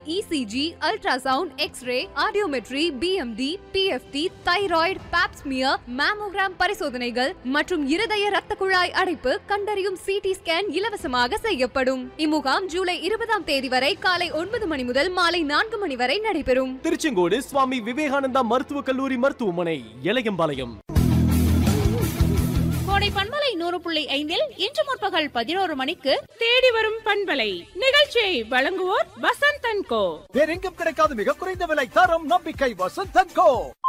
ECG, ultrasound, x ray, audiometry, BMT, PFT, thyroid, Pap smear, mammogram பரிசோதனைகள் மற்றும் இருதய ரத்த குழாய் அடைப்பு கண்டறியும் சிடி ஸ்கேன் இலவசமாக செய்யப்படும். இம்முகாம் ஜூலை 20ஆம் தேதி வரை காலை 9 மணி முதல் மாலை 4 மணி வரை நடைபெறும். திருச்செங்கோடு சுவாமி விவேகானந்தா மருத்துவக் கல்லூரி மருத்துவமனை, எலயம்பாளையம். கோடை பண்பலை 100.5 இன்று முற்பகல் 11 மணிக்கு தேடி வரும் பண்பலை நிகழ்ச்சியை வழங்குவோர் வசந்த் அண்ட் கோ. வேறெங்கும் கிடைக்காத மிக குறைந்த விலை, தரம், நம்பிக்கை. வசந்த் அண்ட் கோ.